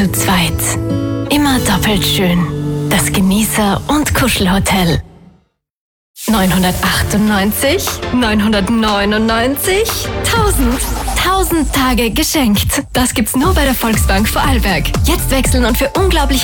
zu zweit. Immer doppelt schön. Das Genießer- und Kuschelhotel. 998, 999, 1000 Tage geschenkt. Das gibt's nur bei der Volksbank Vorarlberg. Jetzt wechseln und für unglaubliche